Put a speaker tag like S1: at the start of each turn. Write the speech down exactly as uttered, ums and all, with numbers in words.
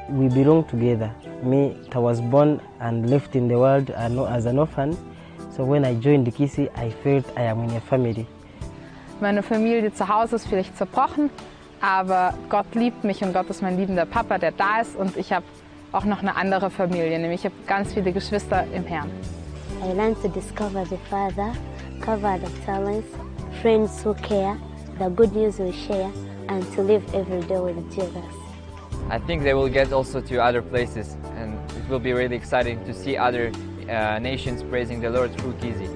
S1: we belong together. Me, I was born and left in the world as an orphan. So when I joined Kisi, I felt I am in a family.
S2: Meine Familie zu Hause ist vielleicht zerbrochen, aber Gott liebt mich und Gott ist mein liebender Papa, der da ist, und ich habe auch noch eine andere Familie, nämlich ich habe ganz viele Geschwister im Herrn.
S3: I learned to discover the Father, cover the talents, friends who care, the good news we share, and to live every day with Jesus.
S4: I think they will get also to other places, and it will be really exciting to see other uh, nations praising the Lord through Kisi.